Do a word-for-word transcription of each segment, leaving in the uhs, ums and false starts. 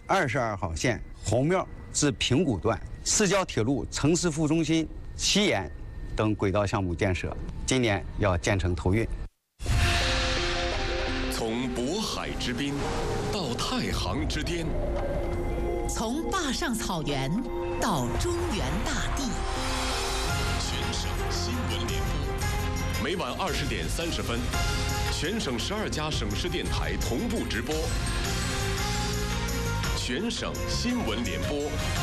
二十二号线红庙至平谷段、市郊铁路城市副中心西延等轨道项目建设，今年要建成投运。 从渤海之滨到太行之巅， 从坝上草原到中原大地， 全省新闻联播，每晚二十点三十分，全省十二家省市电台同步直播。全省新闻联播。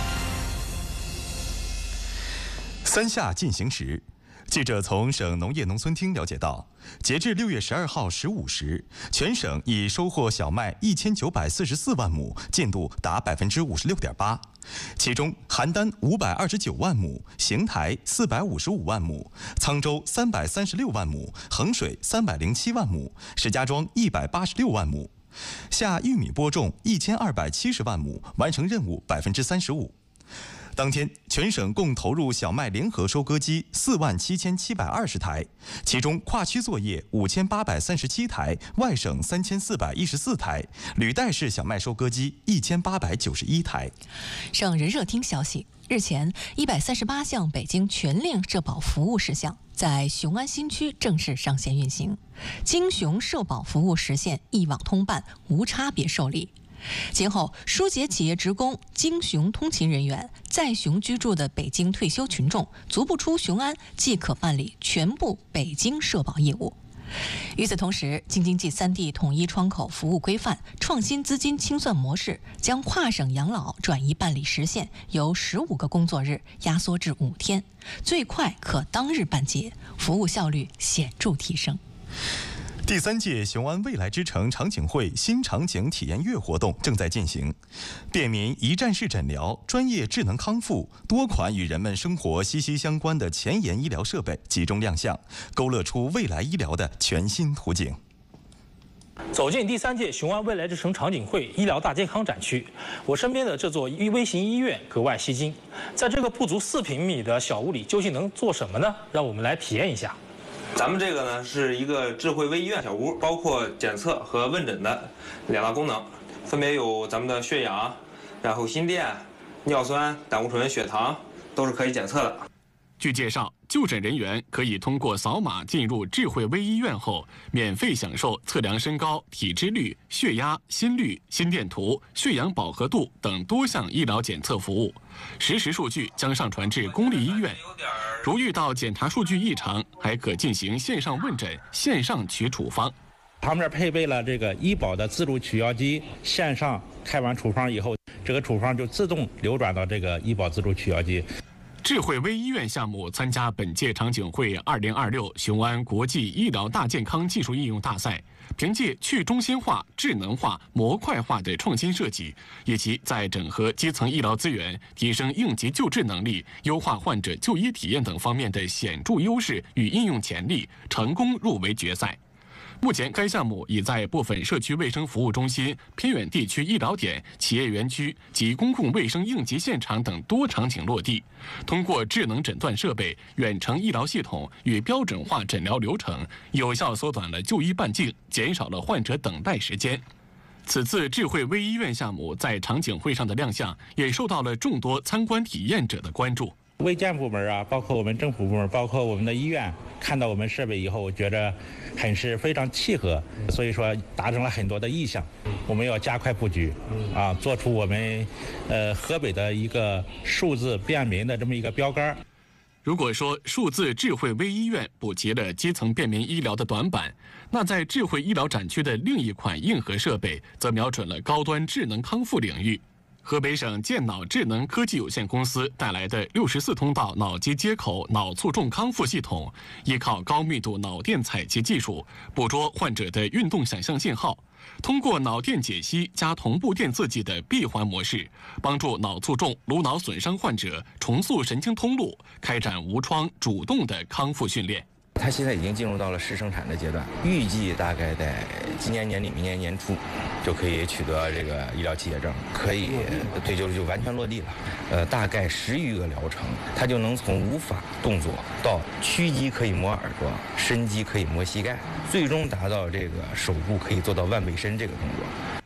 三下进行时，记者从省农业农村厅了解到，截至六月十二号十五时，全省已收获小麦一千九百四十四万亩，进度达百分之五十六点八。其中，邯郸五百二十九万亩，邢台四百五十五万亩，沧州三百三十六万亩，衡水三百零七万亩，石家庄一百八十六万亩。下玉米播种一千二百七十万亩，完成任务百分之三十五。当天，全省共投入小麦联合收割机四万七千七百二十台，其中跨区作业五千八百三十七台，外省三千四百一十四台，履带式小麦收割机一千八百九十一台。 省人社厅消息，日前，一百三十八项北京全链社保服务事项在雄安新区正式上线运行，京雄社保服务实现一网通办、无差别受理。今后，疏解企业职工、京雄通勤人员、在雄居住的北京退休群众足不出雄安，即可办理全部北京社保业务。与此同时，京津冀三地统一窗口服务规范、创新资金清算模式，将跨省养老转移办理时限由十五个工作日压缩至五天，最快可当日办结，服务效率显著提升。 第三届雄安未来之城场景会新场景体验月活动正在进行，便民一站式诊疗、专业智能康复，多款与人们生活息息相关的前沿医疗设备集中亮相，勾勒出未来医疗的全新图景。 走进第三届雄安未来之城场景会医疗大健康展区，我身边的这座微型医院格外吸睛。在这个不足四平米的小屋里，究竟能做什么呢？让我们来体验一下。 咱们这个呢是一个智慧微医院小屋，包括检测和问诊的两大功能，分别有咱们的血氧，然后心电、尿酸、胆固醇、血糖都是可以检测的。 据介绍，就诊人员可以通过扫码进入智慧微医院后，免费享受测量身高、体脂率、血压、心率、心电图、血氧饱和度等多项医疗检测服务。实时数据将上传至公立医院。如遇到检查数据异常，还可进行线上问诊、线上取处方。 旁边配备了这个医保的自助取药机，线上开完处方以后，这个处方就自动流转到这个医保自助取药机。 智慧微医院项目参加本届场景会二零二六雄安国际医疗大健康技术应用大赛，凭借去中心化、智能化、模块化的创新设计，以及在整合基层医疗资源、提升应急救治能力、优化患者就医体验等方面的显著优势与应用潜力，成功入围决赛。目前，该项目已在部分社区卫生服务中心、偏远地区医疗点、企业园区及公共卫生应急现场等多场景落地。通过智能诊断设备、远程医疗系统与标准化诊疗流程，有效缩短了就医半径，减少了患者等待时间。此次智慧微医院项目在场景会上的亮相，也受到了众多参观体验者的关注。 卫健部门啊，包括我们政府部门，包括我们的医院，看到我们设备以后，我觉得很是非常契合，所以说达成了很多的意向。我们要加快布局，啊，做出我们呃河北的一个数字便民的这么一个标杆。 如果说数字智慧微医院补齐了基层便民医疗的短板，那在智慧医疗展区的另一款硬核设备，则瞄准了高端智能康复领域。河北省健脑智能科技有限公司带来的六十四通道脑机接口脑卒中康复系统，依靠高密度脑电采集技术，捕捉患者的运动想象信号，通过脑电解析加同步电刺激的闭环模式，帮助脑卒中、颅脑损伤患者重塑神经通路，开展无创主动的康复训练。 它现在已经进入到了试生产的阶段，预计大概在今年年底、明年年初就可以取得这个医疗器械证，可以对就就完全落地了。呃，大概十余个疗程，它就能从无法动作到屈肌可以摸耳朵，伸肌可以摸膝盖，最终达到这个手部可以做到腕背伸这个动作。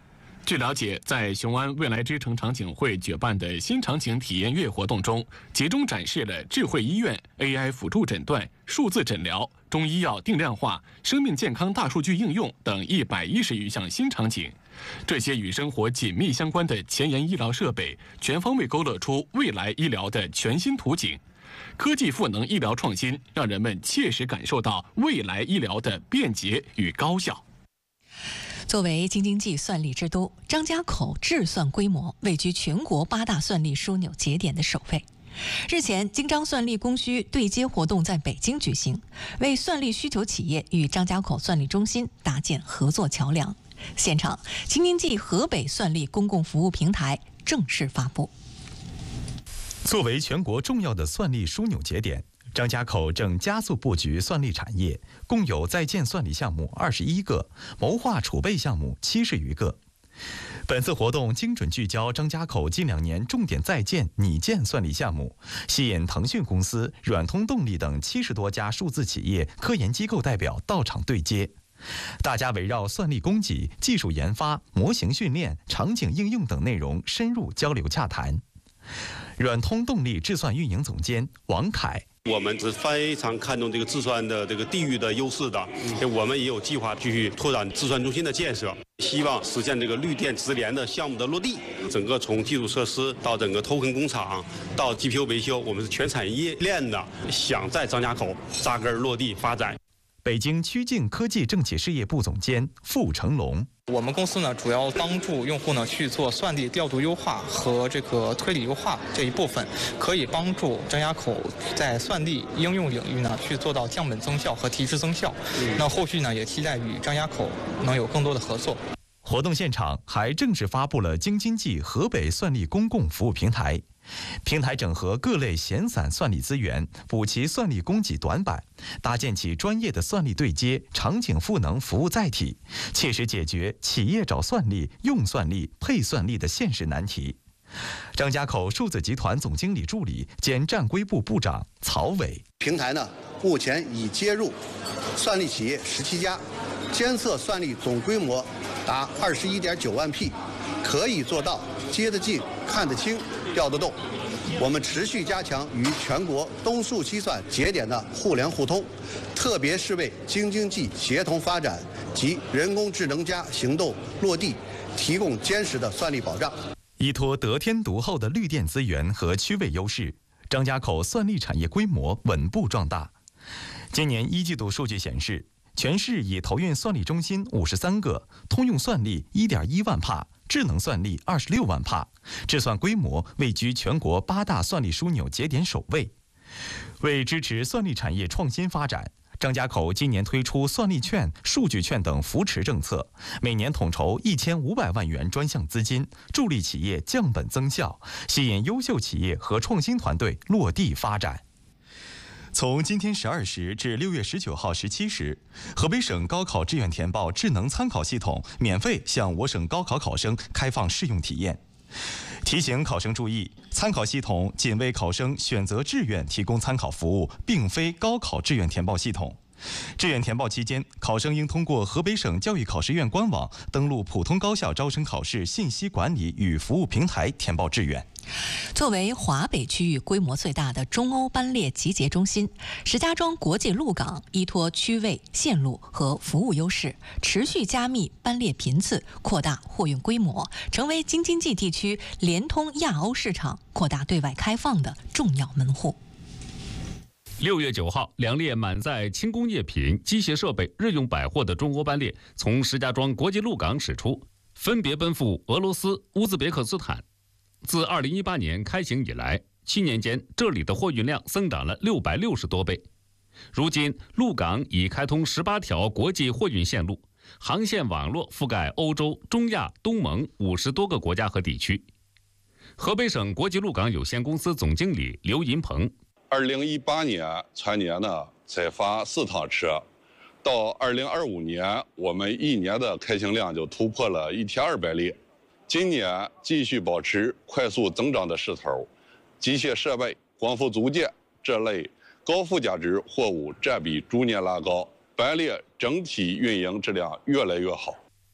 据了解，在雄安未来之城场景会举办的新场景体验月活动中，集中展示了智慧医院、A I 辅助诊断、数字诊疗、中医药定量化、生命健康大数据应用等一百一十余项新场景。这些与生活紧密相关的前沿医疗设备，全方位勾勒出未来医疗的全新图景。科技赋能医疗创新，让人们切实感受到未来医疗的便捷与高效。 作为京津冀算力之都，张家口智算规模位居全国八大算力枢纽节点的首位。日前，京张算力供需对接活动在北京举行，为算力需求企业与张家口算力中心搭建合作桥梁。现场，京津冀河北算力公共服务平台正式发布。 作为全国重要的算力枢纽节点，张家口正加速布局算力产业，共有在建算力项目二十一个，谋划储备项目七十余个。本次活动精准聚焦张家口近两年重点在建拟建算力项目，吸引腾讯公司、软通动力等七十多家数字企业、科研机构代表到场对接。大家围绕算力供给、技术研发、模型训练、场景应用等内容深入交流洽谈。软通动力智算运营总监王凯。 我们是非常看重这个智算的这个地域的优势的，我们也有计划继续拓展智算中心的建设，希望实现这个绿电直联的项目的落地。整个从基础设施到整个头痕工厂到 G P U 维修，我们是全产业链的，想在张家口扎根落地发展。 北京曲靖科技政企事业部总监傅成龙。 我们公司呢，主要帮助用户呢去做算力调度优化和这个推理优化这一部分，可以帮助张家口在算力应用领域呢去做到降本增效和提质增效。那后续呢，也期待与张家口能有更多的合作。 活动现场还正式发布了京津冀河北算力公共服务平台。平台整合各类闲散算力资源，补齐算力供给短板，搭建起专业的算力对接、场景赋能服务载体，切实解决企业找算力、用算力、配算力的现实难题。张家口数字集团总经理助理兼战规部部长曹伟。 平台呢，目前已接入算力企业十七家，监测算力总规模达二十一点九万 P， 可以做到接得近、看得清、调得动。我们持续加强与全国东数西算节点的互联互通，特别是为京津冀协同发展及人工智能加行动落地提供坚实的算力保障。 依托得天独厚的绿电资源和区位优势，张家口算力产业规模稳步壮大。今年一季度数据显示，全市已投运算力中心五十三个，通用算力 一点一万帕，智能算力二十六万帕，智算规模位居全国八大算力枢纽节点首位。为支持算力产业创新发展，张家口今年推出算力券、数据券等扶持政策，每年统筹一千五百万元专项资金，助力企业降本增效，吸引优秀企业和创新团队落地发展。从今天十二时至六月十九号十七时，河北省高考志愿填报智能参考系统免费向我省高考考生开放试用体验。提醒考生注意，参考系统仅为考生选择志愿提供参考服务，并非高考志愿填报系统。志愿填报期间，考生应通过河北省教育考试院官网登录普通高校招生考试信息管理与服务平台填报志愿。 作为华北区域规模最大的中欧班列集结中心，石家庄国际陆港依托区位、线路和服务优势，持续加密班列频次，扩大货运规模，成为京津冀地区联通亚欧市场、扩大对外开放的重要门户。 六月九号，两列满载轻工业品、机械设备、日用百货的中欧班列从石家庄国际陆港驶出，分别奔赴俄罗斯、乌兹别克斯坦。自二零一八年开行以来，七年间这里的货运量增长了六百六十多倍。如今，陆港已开通十八条国际货运线路，航线网络覆盖欧洲、中亚、东盟五十多个国家和地区。河北省国际陆港有限公司总经理刘银鹏： 二零一八年全年呢才发四趟车，到二零二五年我们一年的开行量就突破了一千二百列。今年继续保持快速增长的势头，机械设备、光伏组件这类高附加值货物占比逐年拉高，班列整体运营质量越来越好。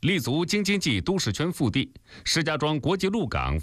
立足京津冀都市圈腹地，石家庄国际陆港